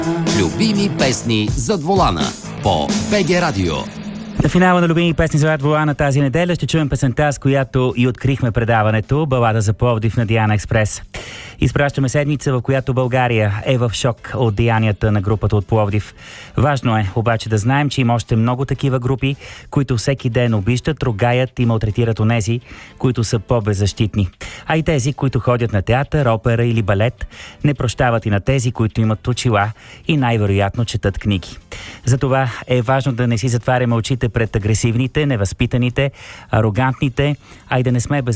Любими песни зад волана по БГ Радио. На финала на любими песни зад волана тази неделя ще чуем песента, с която и открихме предаването "Балада за Пловдив" на Диана Експрес. Изпращаме седмица, в която България е в шок от деянията на групата от Пловдив. Важно е обаче да знаем, че има още много такива групи, които всеки ден обиждат, ругаят и малтретират онези, които са по-беззащитни. А и тези, които ходят на театър, опера или балет, не прощават и на тези, които имат очила и най-вероятно четат книги. Затова е важно да не си затваряме очите пред агресивните, невъзпитаните, арогантните, а и да не сме